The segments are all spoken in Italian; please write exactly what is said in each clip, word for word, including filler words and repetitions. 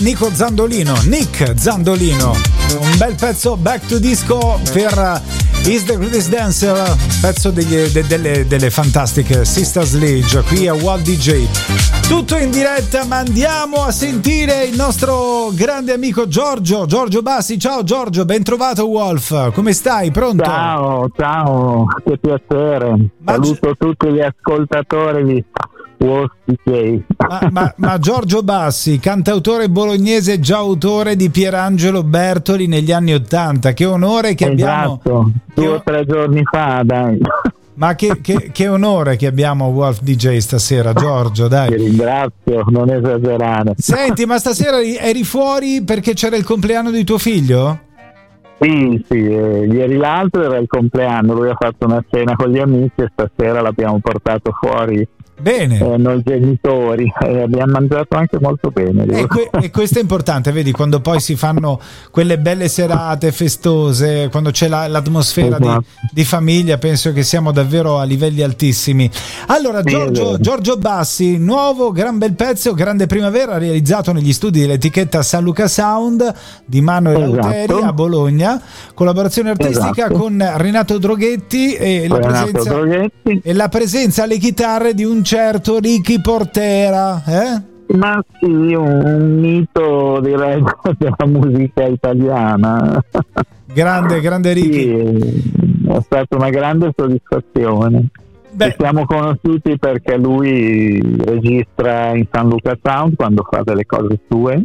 Nico Zandolino, Nick Zandolino, un bel pezzo back to disco per Is the Greatest Dancer, pezzo degli, de, delle, delle fantastiche Sister Sledge qui a Walt D J. Tutto in diretta, ma andiamo a sentire il nostro grande amico Giorgio, Giorgio Bassi. Ciao Giorgio, ben trovato Wolf, come stai? Pronto? Ciao, ciao, che piacere. Ma saluto gi- tutti gli ascoltatori di Wolf D J. Ma, ma, ma Giorgio Bassi, cantautore bolognese, già autore di Pierangelo Bertoli negli anni Ottanta, che onore che abbiamo. Esatto, due o tre giorni fa, dai. Ma che, che, che onore che abbiamo Wolf D J stasera, Giorgio, dai. Ti ringrazio, non esagerare. Senti, ma stasera eri fuori perché c'era il compleanno di tuo figlio? Sì, sì, eh, ieri l'altro era il compleanno, lui ha fatto una cena con gli amici e stasera l'abbiamo portato fuori. Bene. Eh, noi genitori eh, abbiamo mangiato anche molto bene. E, que- e questo è importante, vedi, quando poi si fanno quelle belle serate festose, quando c'è la- l'atmosfera esatto. di, di famiglia, penso che siamo davvero a livelli altissimi. Allora, Giorgio, Giorgio Bassi, nuovo gran bel pezzo, Grande Primavera, realizzato negli studi dell'etichetta San Luca Sound di Manuel esatto. Auteri a Bologna, collaborazione artistica esatto. con Renato Droghetti e la, Renato presenza, Droghetti. e la presenza alle chitarre di un certo Ricky Portera, eh? Ma sì, un mito direi della musica italiana. Grande, grande Ricky. Sì, è stata una grande soddisfazione. Ci siamo conosciuti perché lui registra in San Luca Sound quando fa delle cose sue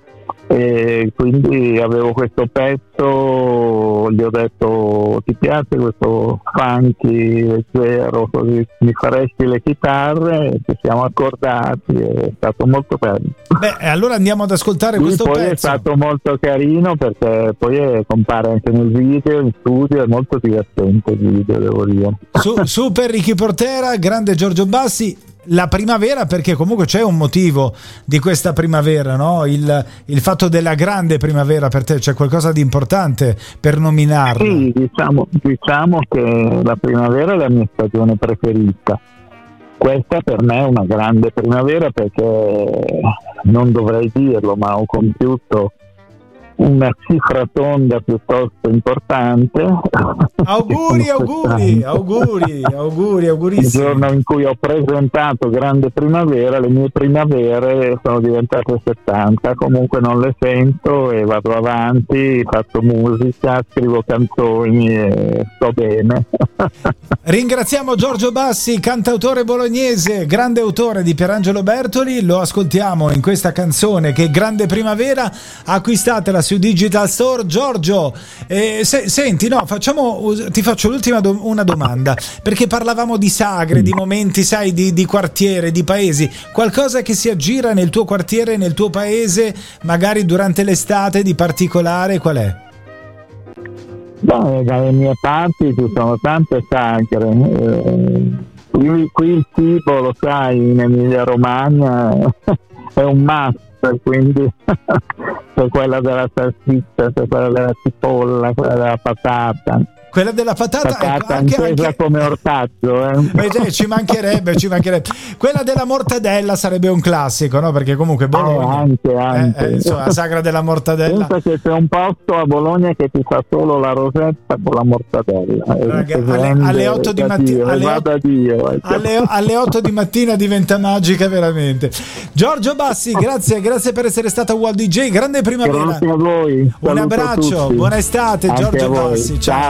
e quindi avevo questo pezzo, gli ho detto ti piace questo funky leggero, così mi faresti le chitarre, ci siamo accordati, è stato molto bello. Beh, allora andiamo ad ascoltare Lui questo poi pezzo. È stato molto carino perché poi compare anche nel video, in studio, è molto divertente il video, devo dire. Su, super Ricky Portera, grande Giorgio Bassi. La primavera, perché comunque c'è un motivo di questa primavera, no? Il, il fatto della grande primavera per te, c'è qualcosa di importante per nominarla? Sì, diciamo, diciamo che la primavera è la mia stagione preferita. Questa per me è una grande primavera perché non dovrei dirlo, ma ho compiuto una cifra tonda piuttosto importante. Auguri, auguri, auguri, auguri, augurissimi. Il giorno in cui ho presentato Grande Primavera, le mie primavere sono diventate settanta, comunque non le sento e vado avanti, faccio musica, scrivo canzoni e sto bene. Ringraziamo Giorgio Bassi, cantautore bolognese, grande autore di Pierangelo Bertoli, lo ascoltiamo in questa canzone che è Grande Primavera, acquistatela su Digital Store. Giorgio, eh, se, senti, no, facciamo, ti faccio l'ultima do, una domanda, perché parlavamo di sagre, di momenti, sai, di, di quartiere, di paesi, qualcosa che si aggira nel tuo quartiere, nel tuo paese, magari durante l'estate di particolare, qual è? Beh, dalle mie parti ci sono tante sagre. Eh, qui, qui il cibo, lo sai, in Emilia Romagna è un must, quindi c'è quella della salsiccia, c'è quella della cipolla, quella della patata. Quella della patata, patata ecco, anche, intesa anche... come ortaggio, eh. Beh, ci mancherebbe, ci mancherebbe. Quella della mortadella sarebbe un classico, no? Perché comunque Bologna, oh, anche, anche. Eh, eh, insomma, la sagra della mortadella. Penso che c'è un posto a Bologna che ti fa solo la rosetta con la mortadella. Raga, alle, alle otto di mattina, alle, alle, alle otto di mattina diventa magica veramente. Giorgio Bassi, grazie, grazie per essere stato a Walt D J. Grande primavera. Grazie a voi. Un abbraccio, buona estate, Anche Giorgio Bassi. Ciao.